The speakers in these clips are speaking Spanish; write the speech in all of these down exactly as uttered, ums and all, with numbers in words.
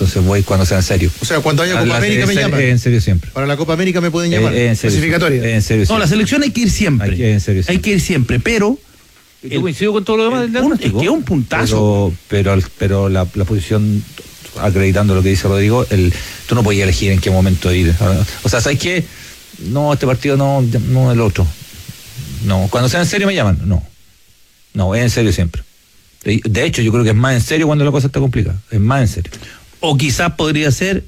entonces voy cuando sea en serio. O sea, cuando haya Copa la, América me llaman. En serio siempre. Para la Copa América me pueden llamar. Eh, en serio, clasificatoria. En serio siempre. No, la selección hay que ir siempre. Hay que, en serio, hay que ir siempre, pero... Yo coincido con todo lo demás del diagnóstico. Es que es un puntazo. Pero, pero, pero la, la posición, acreditando lo que dice Rodrigo, el, tú no podías elegir en qué momento ir. O sea, ¿sabes qué? No, este partido no, no el otro. No, cuando sea en serio me llaman. No. No, es en serio siempre. De hecho, yo creo que es más en serio cuando la cosa está complicada. Es más en serio. O quizás podría ser,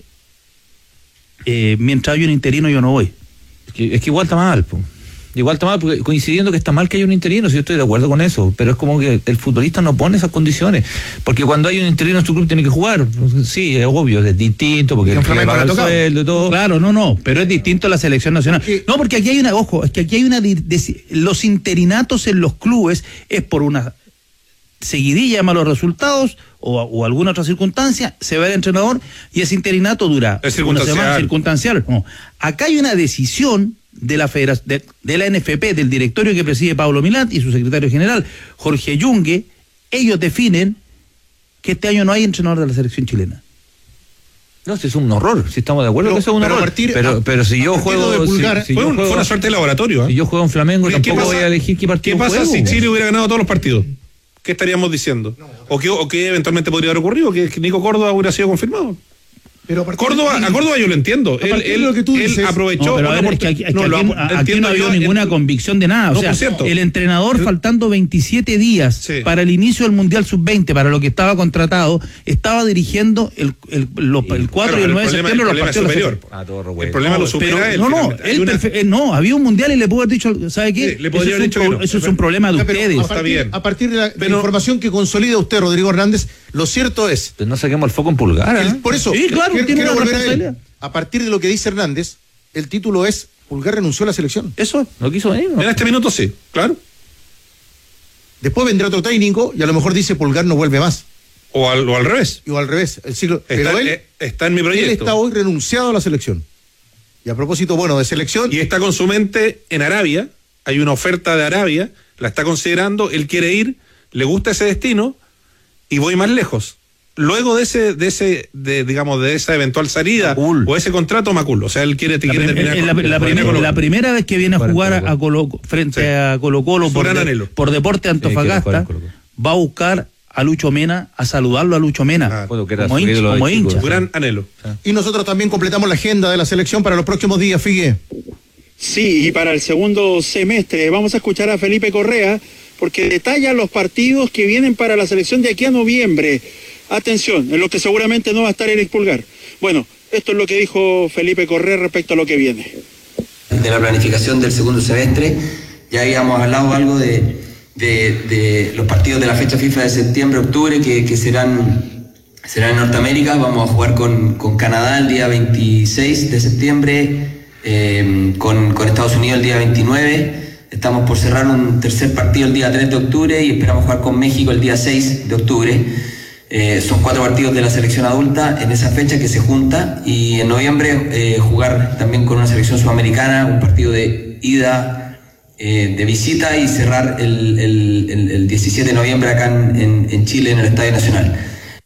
eh, mientras hay un interino yo no voy. Es que, es que igual está mal, pues. Igual está mal, porque coincidiendo que está mal que haya un interino, si yo estoy de acuerdo con eso, pero es como que el futbolista no pone esas condiciones, porque cuando hay un interino en su club tiene que jugar, sí, es obvio, es distinto, porque el paga el sueldo y todo. Claro, no, no, pero es distinto a la selección nacional. No, porque aquí hay una, ojo, es que aquí hay una, de, los interinatos en los clubes es por una seguidilla de malos resultados o, o alguna otra circunstancia, se va el entrenador y ese interinato dura una semana circunstancial. No, acá hay una decisión de la federación, de, de la N F P, del directorio que preside Pablo Milat y su secretario general, Jorge Yungue. Ellos definen que este año no hay entrenador de la selección chilena. No, si es un horror, si estamos de acuerdo pero, que eso es un pero horror. Partir, pero, a, pero si yo juego de Pulgar, si, si fue, un, juego, fue una suerte de laboratorio. ¿eh? Si yo juego en Flamengo, tampoco pasa, voy a elegir qué partido ¿Qué pasa juego? si Chile hubiera ganado todos los partidos? ¿Qué estaríamos diciendo? No, o, qué, o qué eventualmente podría haber ocurrido, que Nico Córdoba hubiera sido confirmado. Pero a Córdoba, de, a Córdoba yo lo entiendo. Él, él, lo que tú dices, él aprovechó. No, pero a ver, es que aquí, es que no, aquí, lo, aquí no ha habido ninguna el, convicción de nada. O no, sea, el entrenador, el, faltando veintisiete días sí. para el inicio del Mundial sub veinte, para lo que estaba contratado, estaba dirigiendo el, el, los, el cuatro claro, y el nueve de septiembre los partidos. Superior. Ah, todo el problema no, lo supera él. No, no, él una... perfe- no, había un Mundial y le pudo haber dicho, ¿sabe qué? Sí, le podría haber dicho pro, que no. Eso es un problema de ustedes. A partir, a partir de la de información que consolida usted, Rodrigo Hernández, lo cierto es... Pues no saquemos el foco en Pulgar. ¿eh? Por eso, sí, claro, quiero, tiene quiero una volver a responsabilidad. A partir de lo que dice Hernández, el título es Pulgar renunció a la selección. Eso, no quiso venir. ¿no? En este minuto sí, claro. Después vendrá otro técnico y a lo mejor dice Pulgar no vuelve más. O al, o al revés. O al revés. El ciclo, está, pero él, eh, está en mi proyecto. Él está hoy renunciado a la selección. Y a propósito, bueno, de selección... Y está con su mente en Arabia, hay una oferta de Arabia, la está considerando, él quiere ir, le gusta ese destino y voy más lejos. Luego de ese, de ese, de, digamos, de esa eventual salida Macul. o ese contrato, Macul. O sea, él quiere, te quiere terminar. La, con, la, la, primer, la primera vez que viene a jugar a Colo, frente sí. a Colo Colo por, de, por Deporte Antofagasta, sí, va a buscar a Lucho Mena, a saludarlo a Lucho Mena, ah, como, como hincha. Como hincha. Gran anhelo. Y nosotros también completamos la agenda de la selección para los próximos días, Figue. Sí, y para el segundo semestre vamos a escuchar a Felipe Correa, porque detalla los partidos que vienen para la selección de aquí a noviembre. Atención, en lo que seguramente no va a estar Eric Pulgar. Bueno, esto es lo que dijo Felipe Correa respecto a lo que viene. De la planificación del segundo semestre, ya habíamos hablado algo de, de, de los partidos de la fecha FIFA de septiembre, octubre, que, que serán, serán en Norteamérica. Vamos a jugar con, con Canadá el día veintiséis de septiembre, eh, con, con Estados Unidos el día veintinueve. Estamos por cerrar un tercer partido el día tres de octubre y esperamos jugar con México el día seis de octubre. Eh, son cuatro partidos de la selección adulta en esa fecha que se junta, y en noviembre eh, jugar también con una selección sudamericana, un partido de ida, eh, de visita, y cerrar el, el, el, el diecisiete de noviembre acá en, en, en Chile, en el Estadio Nacional.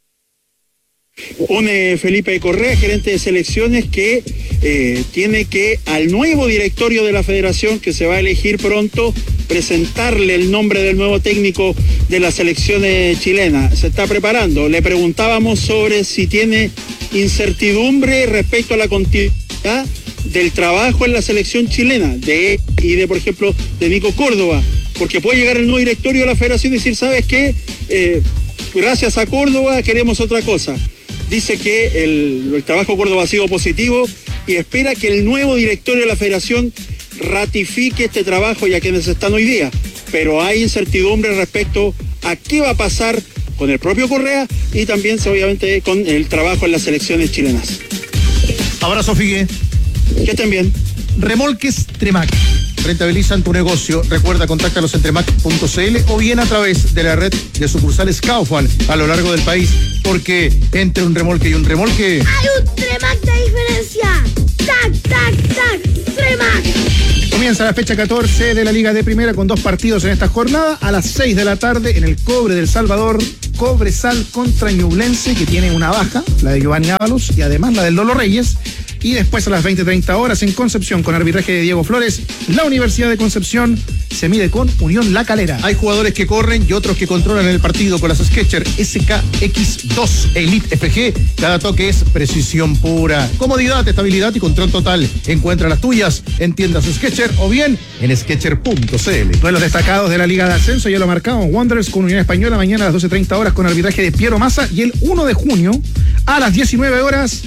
Une Felipe Correa, gerente de selecciones, que eh, tiene que al nuevo directorio de la federación, que se va a elegir pronto, presentarle el nombre del nuevo técnico de la selección chilena. Se está preparando. Le preguntábamos sobre si tiene incertidumbre respecto a la continuidad del trabajo en la selección chilena, de y de, por ejemplo, de Nico Córdoba, porque puede llegar el nuevo directorio de la federación y decir, ¿sabes qué? Eh, gracias a Córdoba queremos otra cosa. Dice que el, el trabajo de Córdoba ha sido positivo y espera que el nuevo directorio de la federación ratifique este trabajo y a quienes están hoy día. Pero hay incertidumbre respecto a qué va a pasar con el propio Correa y también, obviamente, con el trabajo en las selecciones chilenas. Abrazo, Figue. Que estén bien. Remolques Tremac. Rentabilizan tu negocio. Recuerda, contáctalos en tremac punto c l o bien a través de la red de sucursales Kaufman a lo largo del país, porque entre un remolque y un remolque hay un Tremac de diferencia. ¡Tac, tac, tac! ¡Tremac! Comienza la fecha catorce de la Liga de Primera con dos partidos en esta jornada. A las seis de la tarde en el Cobre del Salvador, Cobresal contra Ñublense, que tiene una baja, la de Giovanni Ábalos, y además la del Lolo Reyes. Y después a las veinte treinta horas en Concepción, con arbitraje de Diego Flores, la Universidad de Concepción se mide con Unión La Calera. Hay jugadores que corren y otros que controlan el partido con las Skechers S K X dos Elite F G. Cada toque es precisión pura, comodidad, estabilidad y control total. Encuentra las tuyas en tiendas Skechers o bien en skechers punto c l. Duelos destacados de la Liga de Ascenso, ya lo marcamos. Wanderers con Unión Española mañana a las doce treinta horas con arbitraje de Piero Massa, y el uno de junio a las diecinueve horas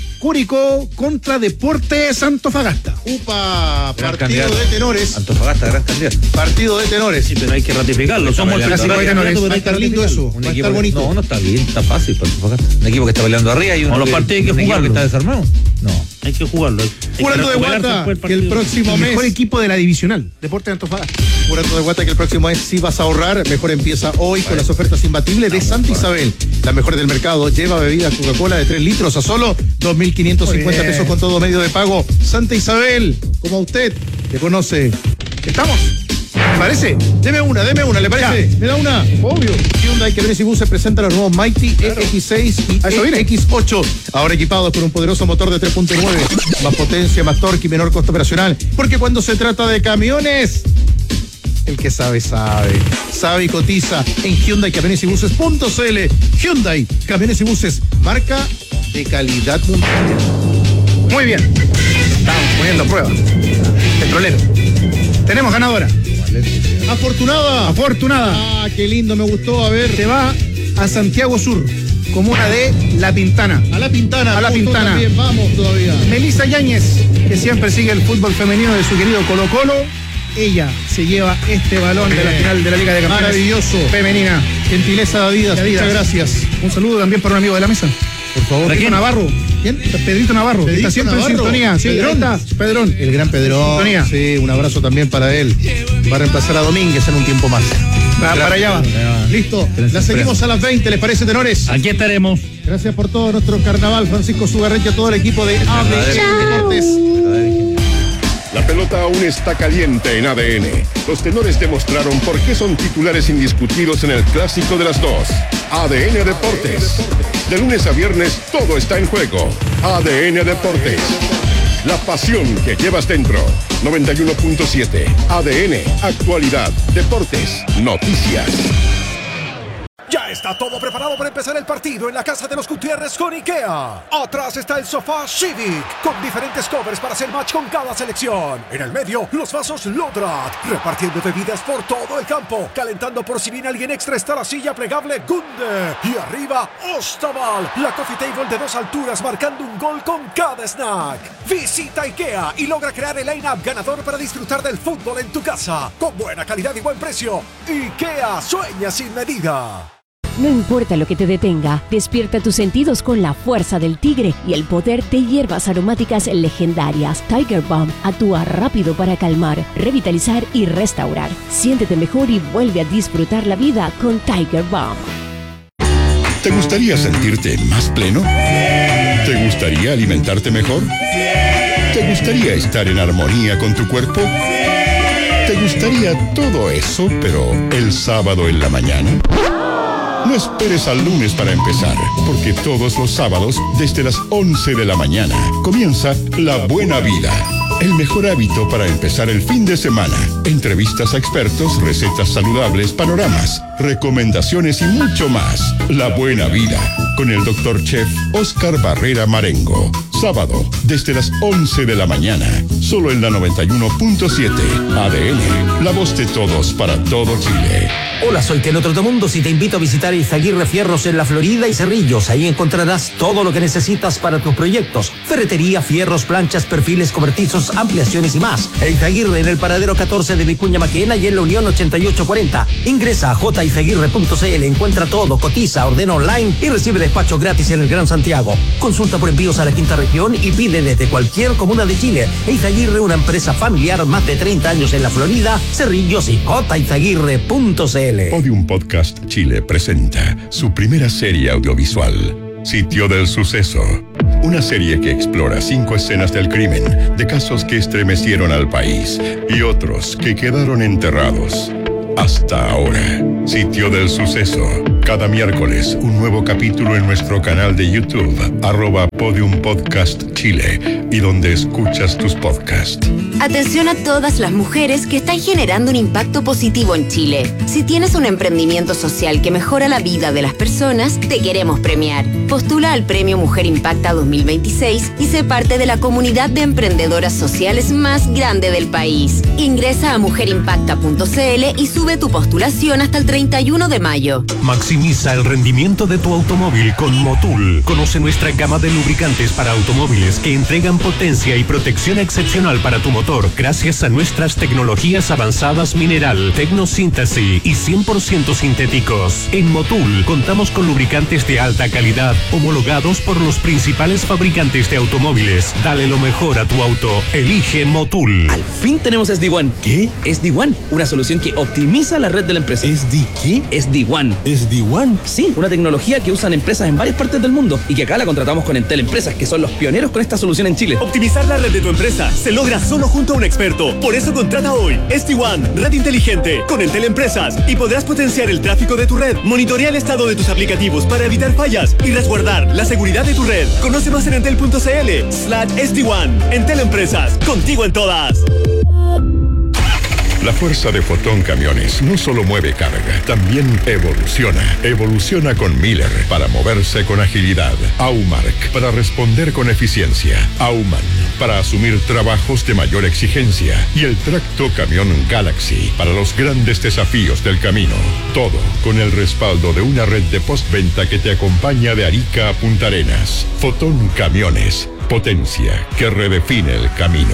Curicó contra Deportes Antofagasta. Upa, Gran partido candidato. de tenores. Antofagasta, gran candidato. Partido de tenores. Sí, pero hay que ratificarlo. Somos el Clásico de tenores. pero Va a hay que estar lindo eso. Un Va a equipo estar que- bonito. No, no está bien, está fácil para Antofagasta. Un equipo que está peleando arriba y uno Con los partidos hay que un equipo jugarlo. que está desarmado. No. Hay que jugarlo. Hay que Jurando de recuperarse Guata después del que el partido. próximo El mes. mejor equipo de la divisional, Deportes de Antofagasta. Jurando de Guata que el próximo mes sí vas a ahorrar. Mejor empieza hoy con las ofertas imbatibles de Santa Isabel. Las mejores del mercado. Lleva bebida Coca-Cola de tres litros a solo dos mil quinientos cincuenta pesos con todo medio de pago. Santa Isabel, como a usted le conoce. ¿Estamos? ¿Le parece? Deme una, deme una, ¿le parece? ¿Me da una? Obvio. Hyundai que y Buses presenta los nuevos Mighty E X seis y E X ocho. Ahora equipados con un poderoso motor de tres punto nueve. Más potencia, más torque y menor costo operacional. Porque cuando se trata de camiones, el que sabe, sabe. Sabe y cotiza en Hyundai Camiones y Buses punto c l. Hyundai Camiones y Buses, marca de calidad mundial. Muy bien. Estamos poniendo a prueba. Petrolero. Tenemos ganadora. Afortunada. Afortunada. Ah, qué lindo, me gustó. A ver. Se va a Santiago Sur, comuna de La Pintana. A La Pintana. A La Pintana. También. Vamos todavía. Melissa Yáñez, que siempre sigue el fútbol femenino de su querido Colo Colo. Ella se lleva este balón de la final de la Liga de Campeones. Maravilloso. Femenina. Gentileza de Adidas. Adidas. Muchas gracias. Un saludo también para un amigo de la mesa. Por favor. Pedrito Navarro. ¿Quién? Pedrito Navarro. Pedrito Está siempre Navarro. en sintonía. Sí, Pedrón. ahí está, Pedrón. El gran Pedrón. Sintonía. Sí, un abrazo también para él. Va a reemplazar a Domínguez en un tiempo más. Va, para allá va. Listo. La seguimos a las veinte, ¿les parece, tenores? Aquí estaremos. Gracias por todo nuestro carnaval, Francisco Sugarret y a todo el equipo de A D N Deportes. La pelota aún está caliente en A D N. Los tenores demostraron por qué son titulares indiscutidos en el clásico de las dos. A D N Deportes. De lunes a viernes todo está en juego. A D N Deportes. La pasión que llevas dentro. noventa y uno punto siete. A D N. Actualidad. Deportes. Noticias. Ya está todo preparado para empezar el partido en la casa de los Gutiérrez con IKEA. Atrás está el sofá Civic, con diferentes covers para hacer match con cada selección. En el medio, los vasos Lodrat, repartiendo bebidas por todo el campo. Calentando por si viene alguien extra está la silla plegable Gunde. Y arriba, Ostaval, la coffee table de dos alturas marcando un gol con cada snack. Visita IKEA y logra crear el line-up ganador para disfrutar del fútbol en tu casa. Con buena calidad y buen precio. IKEA, sueña sin medida. No importa lo que te detenga, despierta tus sentidos con la fuerza del tigre y el poder de hierbas aromáticas legendarias. Tiger Balm actúa rápido para calmar, revitalizar y restaurar. Siéntete mejor y vuelve a disfrutar la vida con Tiger Balm. ¿Te gustaría sentirte más pleno? ¿Te gustaría alimentarte mejor? ¿Te gustaría estar en armonía con tu cuerpo? ¿Te gustaría todo eso, pero el sábado en la mañana? No esperes al lunes para empezar, porque todos los sábados, desde las once de la mañana, comienza La Buena Vida. El mejor hábito para empezar el fin de semana. Entrevistas a expertos, recetas saludables, panoramas, recomendaciones y mucho más. La Buena Vida, con el doctor Chef Oscar Barrera Marengo. Sábado, desde las once de la mañana, solo en la noventa y uno punto siete. A D N, la voz de todos para todo Chile. Hola, soy Teno Trotamundos y te invito a visitar Izaguirre Fierros en la Florida y Cerrillos. Ahí encontrarás todo lo que necesitas para tus proyectos. Ferretería, fierros, planchas, perfiles, cobertizos, ampliaciones y más. Izaguirre en el paradero catorce de Vicuña Maquena y en la Unión ochenta y ocho cuarenta. Ingresa a j izaguirre punto c l, encuentra todo, cotiza, ordena online y recibe despacho gratis en el Gran Santiago. Consulta por envíos a la quinta región y pide desde cualquier comuna de Chile. Izaguirre, una empresa familiar, más de treinta años en la Florida, Cerrillos y j izaguirre punto c l. Podium Podcast Chile presenta su primera serie audiovisual, Sitio del Suceso. Una serie que explora cinco escenas del crimen, de casos que estremecieron al país y otros que quedaron enterrados. Hasta ahora, Sitio del Suceso. Cada miércoles, un nuevo capítulo en nuestro canal de YouTube, arroba Podium Podcast Chile, y donde escuchas tus podcasts. Atención a todas las mujeres que están generando un impacto positivo en Chile. Si tienes un emprendimiento social que mejora la vida de las personas, te queremos premiar. Postula al Premio Mujer Impacta dos mil veintiséis y sé parte de la comunidad de emprendedoras sociales más grande del país. Ingresa a mujer impacta punto c l y sube tu postulación hasta el treinta y uno de mayo. Maximiza el rendimiento de tu automóvil con Motul. Conoce nuestra gama de lubricantes para automóviles que entregan potencia y protección excepcional para tu motor gracias a nuestras tecnologías avanzadas mineral, tecnosíntesis y cien por ciento sintéticos. En Motul contamos con lubricantes de alta calidad homologados por los principales fabricantes de automóviles. Dale lo mejor a tu auto. Elige Motul. Al fin tenemos S D One. ¿Qué? S D One, una solución que optimiza la red de la empresa. ¿S D qué? S D One. ¿S D One? Sí, una tecnología que usan empresas en varias partes del mundo y que acá la contratamos con Entel Empresas, que son los pioneros con esta solución en Chile. Optimizar la red de tu empresa se logra solo junto a un experto. Por eso contrata hoy S D One, red inteligente, con Entel Empresas, y podrás potenciar el tráfico de tu red, monitorear el estado de tus aplicativos para evitar fallas y resguardar la seguridad de tu red. Conoce más en entel punto c l slash S D One. Entel Empresas, contigo en todas. La fuerza de Fotón Camiones no solo mueve carga, también evoluciona. Evoluciona con Miller para moverse con agilidad. Aumark para responder con eficiencia. Auman para asumir trabajos de mayor exigencia. Y el tracto camión Galaxy para los grandes desafíos del camino. Todo con el respaldo de una red de postventa que te acompaña de Arica a Punta Arenas. Fotón Camiones, potencia que redefine el camino.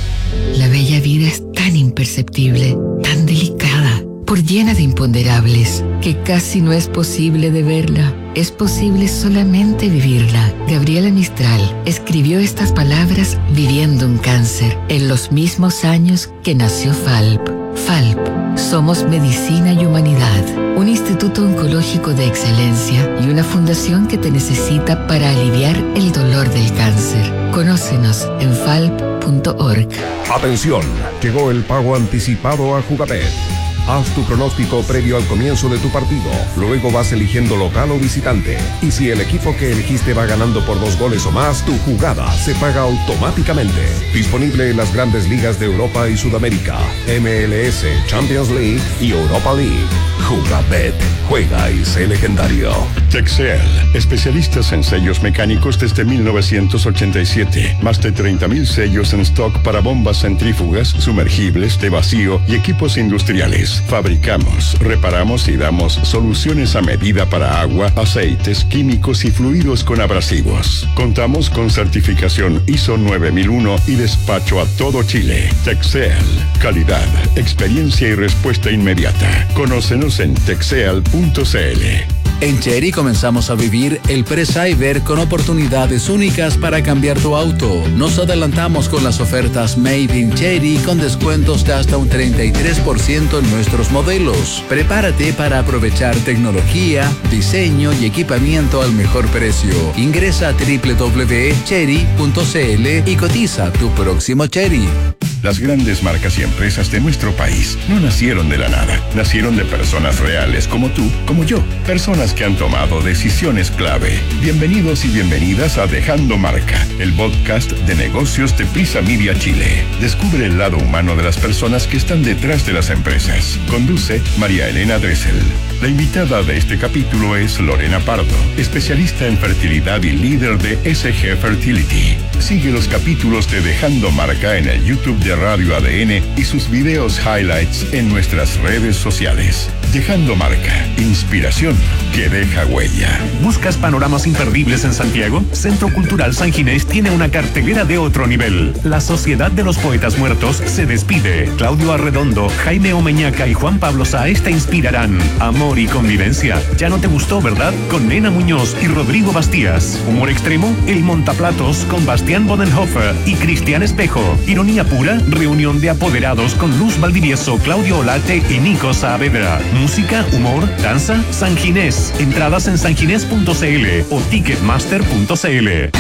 La bella vida es tan imperceptible, tan delicada, por llena de imponderables, que casi no es posible de verla. Es posible solamente vivirla. Gabriela Mistral escribió estas palabras viviendo un cáncer en los mismos años que nació Falp. Falp, somos medicina y humanidad, un instituto oncológico de excelencia y una fundación que te necesita para aliviar el dolor del cáncer. Conócenos en falp punto org. Atención, llegó el pago anticipado a Jugabet. Haz tu pronóstico previo al comienzo de tu partido. Luego vas eligiendo local o visitante. Y si el equipo que elegiste va ganando por dos goles o más, tu jugada se paga automáticamente. Disponible en las grandes ligas de Europa y Sudamérica, M L S, Champions League y Europa League. Jugabet. Juega y sé legendario. Texel, especialistas en sellos mecánicos desde mil novecientos ochenta y siete. Más de treinta mil sellos en stock para bombas centrífugas, sumergibles, de vacío y equipos industriales. Fabricamos, reparamos y damos soluciones a medida para agua, aceites, químicos y fluidos con abrasivos. Contamos con certificación I S O nueve mil uno y despacho a todo Chile. Texel, calidad, experiencia y respuesta inmediata. Conócenos en texel punto c l. En Chery comenzamos a vivir el pre-cyber con oportunidades únicas para cambiar tu auto. Nos adelantamos con las ofertas Made in Chery con descuentos de hasta un treinta y tres por ciento en nuestros modelos. Prepárate para aprovechar tecnología, diseño y equipamiento al mejor precio. Ingresa a doble u doble u doble u punto chery punto c l y cotiza tu próximo Chery. Las grandes marcas y empresas de nuestro país no nacieron de la nada, nacieron de personas reales como tú, como yo, personas que han tomado decisiones clave. Bienvenidos y bienvenidas a Dejando Marca, el podcast de negocios de Prisa Media Chile. Descubre el lado humano de las personas que están detrás de las empresas. Conduce María Elena Dressel. La invitada de este capítulo es Lorena Pardo, especialista en fertilidad y líder de S G Fertility. Sigue los capítulos de Dejando Marca en el YouTube de Radio A D N y sus videos highlights en nuestras redes sociales. Dejando Marca, inspiración que deja huella. ¿Buscas panoramas imperdibles en Santiago? Centro Cultural San Ginés tiene una cartelera de otro nivel. La Sociedad de los Poetas Muertos se despide. Claudio Arredondo, Jaime Omeñaca y Juan Pablo Sáez te inspirarán. Amor y convivencia. ¿Ya no te gustó, verdad? Con Nena Muñoz y Rodrigo Bastías. Humor extremo, El Montaplatos con Bastián Bodenhofer y Cristian Espejo. Ironía pura, reunión de apoderados con Luz Valdivieso, Claudio Olate y Nico Saavedra. Música, humor, danza, San Ginés. Entradas en sanginés punto c l o ticketmaster punto c l.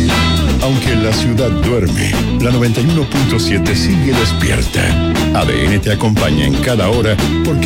Aunque la ciudad duerme, la noventa y uno punto siete sigue despierta. A D N te acompaña en cada hora porque